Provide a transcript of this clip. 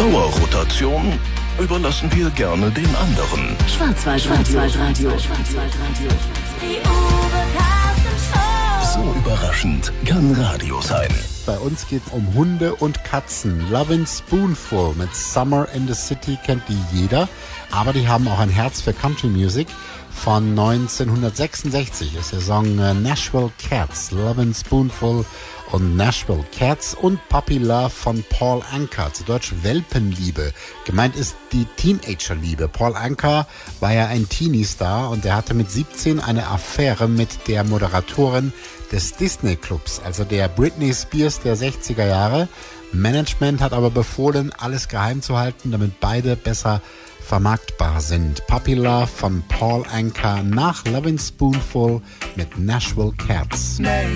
Dauerrotation überlassen wir gerne den anderen. Schwarzwaldradio. Die Uwe Carsten Show. So überraschend kann Radio sein. Bei uns geht es um Hunde und Katzen. Lovin' Spoonful mit Summer in the City kennt die jeder. Aber die haben auch ein Herz für Country Music. Von 1966 ist der Song Nashville Cats, Lovin' Spoonful und Nashville Cats und Puppy Love von Paul Anka, zu Deutsch Welpenliebe. Gemeint ist die Teenagerliebe. Paul Anka war ja ein Teenie-Star und er hatte mit 17 eine Affäre mit der Moderatorin des Disney-Clubs, also der Britney Spears der 60er Jahre. Management hat aber befohlen, alles geheim zu halten, damit beide besser vermarktbar sind. Puppy Love von Paul Anka nach Lovin' Spoonful mit Nashville Cats.